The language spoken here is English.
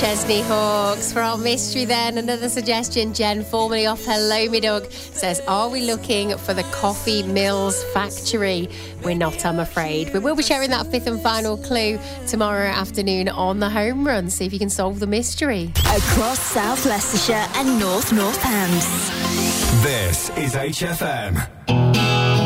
Chesney Hawkes for our mystery then. Another suggestion, Jen, formerly off Hello Me Doug, says, are we looking for the Coffee Mills factory? We're not, I'm afraid. We will be sharing that fifth and final clue tomorrow afternoon on the Home Run. See if you can solve the mystery. Across South Leicestershire and North Northants. This is HFM.